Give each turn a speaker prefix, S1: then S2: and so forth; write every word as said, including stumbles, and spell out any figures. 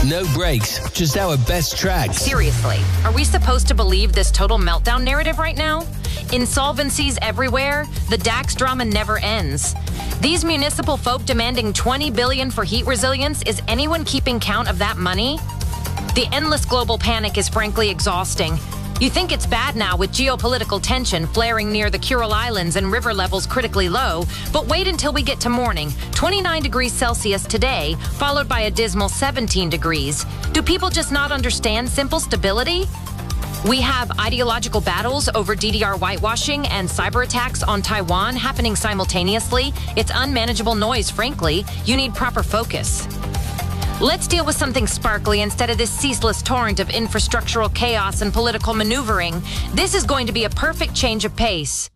S1: No breaks, just our best tracks.
S2: Seriously, are we supposed to believe this total meltdown narrative right now? Insolvencies everywhere, the DAX drama never ends. These municipal folk demanding twenty billion dollars for heat resilience, is anyone keeping count of that money? The endless global panic is frankly exhausting. You think it's bad now with geopolitical tension flaring near the Kuril Islands and river levels critically low, but wait until we get to morning. twenty-nine degrees Celsius today, followed by a dismal seventeen degrees. Do people just not understand simple stability? We have ideological battles over D D R whitewashing and cyber attacks on Taiwan happening simultaneously. It's unmanageable noise, frankly. You need proper focus. Let's deal with something sparkly instead of this ceaseless torrent of infrastructural chaos and political maneuvering. This is going to be a perfect change of pace.